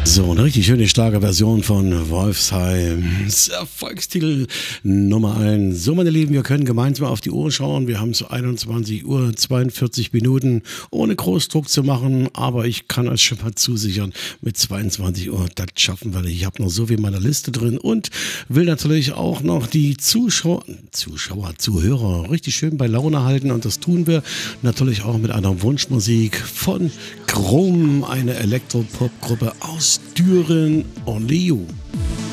So, eine richtig schöne Schlagerversion von Wolfsheims Erfolgstitel Nummer 1. So, meine Lieben, wir können gemeinsam auf die Uhr schauen. Wir haben so 21 Uhr 42 Minuten, ohne Großdruck zu machen. Aber ich kann euch schon mal zusichern, mit 22 Uhr, das schaffen wir nicht. Ich habe noch so viel in meiner Liste drin und will natürlich auch noch die Zuhörer richtig schön bei Laune halten. Und das tun wir natürlich auch mit einer Wunschmusik von Chrome, eine Elektropop-Gruppe aus Düren. Only You.